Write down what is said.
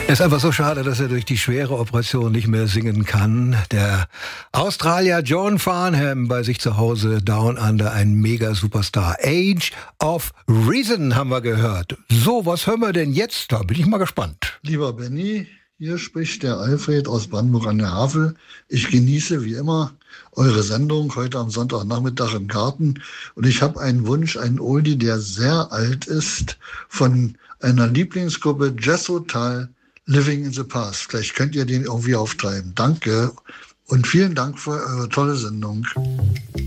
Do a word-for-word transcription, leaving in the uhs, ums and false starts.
Es ist einfach so schade, dass er durch die schwere Operation nicht mehr singen kann. Der Australier Joan Farnham bei sich zu Hause, Down Under, ein Mega-Superstar. Age of Reason haben wir gehört. So, was hören wir denn jetzt? Da bin ich mal gespannt. Lieber Benny, hier spricht der Alfred aus Brandenburg an der Havel. Ich genieße wie immer eure Sendung heute am Sonntagnachmittag im Garten. Und ich habe einen Wunsch, einen Oldie, der sehr alt ist, von einer Lieblingsgruppe Jazz Total, Living in the Past. Vielleicht könnt ihr den irgendwie auftreiben. Danke und vielen Dank für eure tolle Sendung.